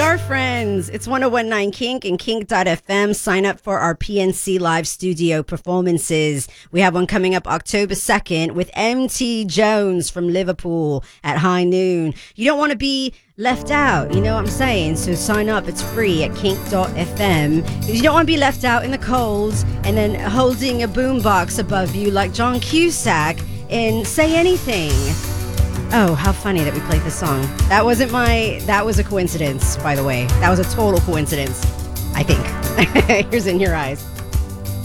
are friends. It's 1019 Kink and Kink.fm. Sign up for our PNC Live studio performances. We have one coming up October 2nd with MT Jones from Liverpool at high noon. You don't want to be left out, you know what I'm saying? So sign up. It's free at Kink.fm. Because you don't want to be left out in the cold and then holding a boombox above you like John Cusack in Say Anything. Oh, how funny that we played this song. That was a coincidence, by the way. That was a total coincidence, I think. Here's In Your Eyes.